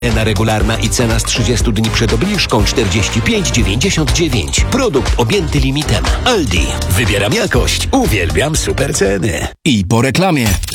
Cena regularna i cena z 30 dni przed obniżką 45,99. Produkt objęty limitem. Aldi. Wybieram jakość. Uwielbiam super ceny. I po reklamie.